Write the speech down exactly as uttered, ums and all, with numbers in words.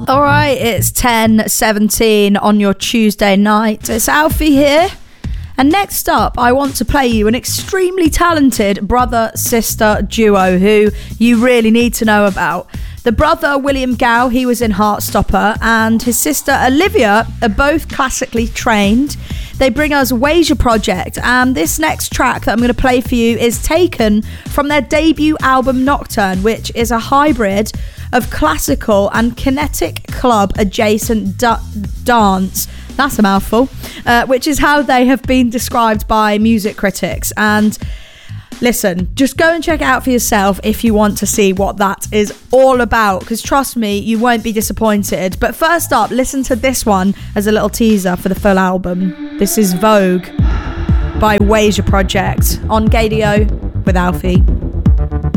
All right, it's ten seventeen on your Tuesday night. It's Alfie here. And next up, I want to play you an extremely talented brother-sister duo who you really need to know about. The brother, William Gow, he was in Heartstopper, and his sister, Olivia, are both classically trained. They bring us Wager Project, and this next track that I'm going to play for you is taken from their debut album, Nocturne, which is a hybrid of classical and kinetic club adjacent da- dance. That's a mouthful. Uh, which is how they have been described by music critics. And listen, just go and check it out for yourself if you want to see what that is all about, because trust me, you won't be disappointed. But first up, listen to this one as a little teaser for the full album. This is Vogue by Wager Project on Gadio with Alfie.